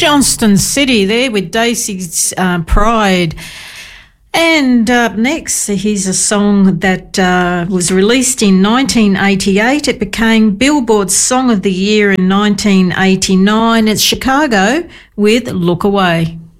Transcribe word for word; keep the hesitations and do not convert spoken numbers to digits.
Johnston City there with Daisy's uh, Pride. And up next, here's a song that uh, was released in nineteen eighty-eight. It became Billboard's Song of the Year in nineteen eighty-nine. It's Chicago with Look Away.